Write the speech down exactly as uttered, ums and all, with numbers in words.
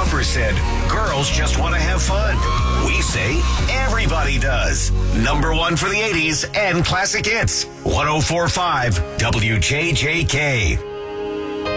Bumper said, girls just want to have fun. We say everybody does. Number one for the eighties and classic hits. one oh four point five W J J K.